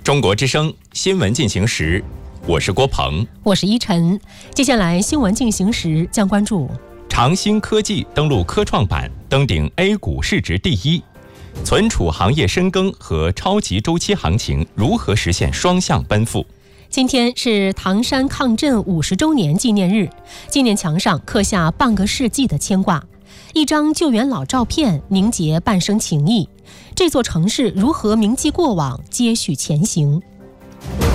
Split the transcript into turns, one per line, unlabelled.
中国之声新闻进行时，我是郭鹏，
我是依晨。接下来新闻进行时将关注：
长兴科技登陆科创板，登顶 A 股市值第一；存储行业深耕和超级周期行情如何实现双向奔赴？
今天是唐山抗震50周年纪念日，纪念墙上刻下半个世纪的牵挂，一张救援老照片凝结半生情谊。这座城市如何铭记过往，接续前行？